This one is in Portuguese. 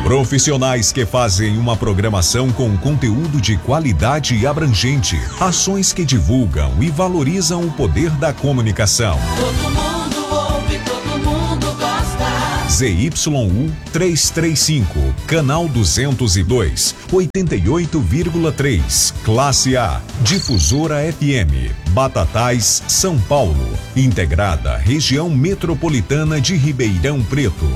Profissionais que fazem uma programação com conteúdo de qualidade e abrangente. Ações que divulgam e valorizam o poder da comunicação. Todo mundo ouve, todo mundo gosta. ZYU 335, canal 202, 88,3, classe A, Difusora FM, Batatais, São Paulo, integrada região metropolitana de Ribeirão Preto.